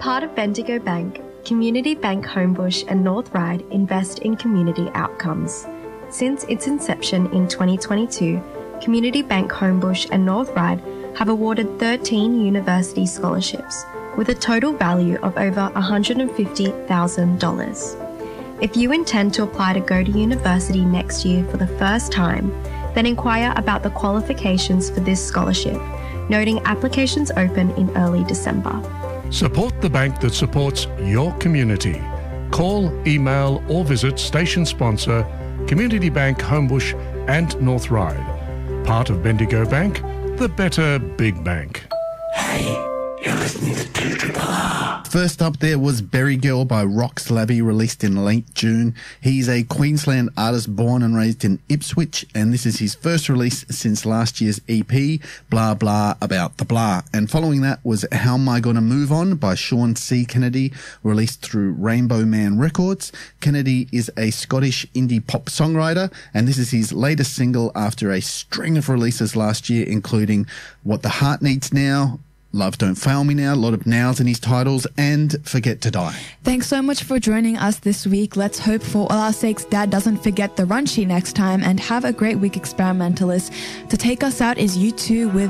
part of Bendigo Bank, Community Bank Homebush and North Ryde invest in community outcomes. Since its inception in 2022, Community Bank Homebush and North Ryde have awarded 13 university scholarships with a total value of over $150,000. If you intend to apply to go to university next year for the first time, then inquire about the qualifications for this scholarship, noting applications open in early December. Support the bank that supports your community. Call, email or visit station sponsor Community Bank Homebush and North Ryde. Part of Bendigo Bank, the better big bank. Hey, you're listening to 2RRR. First up there was Berry Girl by Rox Lavy, released in late June. He's a Queensland artist born and raised in Ipswich, and this is his first release since last year's EP, Blah Blah About the Blah. And following that was How Am I Gonna Move On by Sean C. Kennedy, released through Rainbow Man Records. Kennedy is a Scottish indie pop songwriter, and this is his latest single after a string of releases last year, including What the Heart Needs Now, Love Don't Fail Me Now, a lot of nows in his titles, and Forget to Die. Thanks so much for joining us this week. Let's hope for all our sakes Dad doesn't forget the run sheet next time, and have a great week, experimentalists. To take us out is U2 with